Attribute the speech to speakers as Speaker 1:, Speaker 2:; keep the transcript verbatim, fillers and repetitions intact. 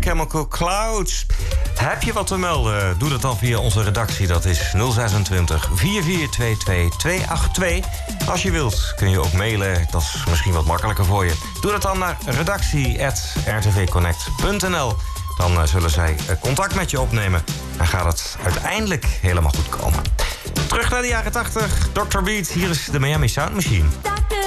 Speaker 1: Chemical Clouds. Heb je wat te melden? Doe dat dan via onze redactie. Dat is nul zesentwintig, vier vier twee twee, twee acht twee. Als je wilt kun je ook mailen. Dat is misschien wat makkelijker voor je. Doe dat dan naar redactie apenstaartje r t v connect punt n l. Dan uh, zullen zij uh, contact met je opnemen. En gaat het uiteindelijk helemaal goed komen. Terug naar de jaren tachtig. dokter Beat, hier is de Miami Sound Machine.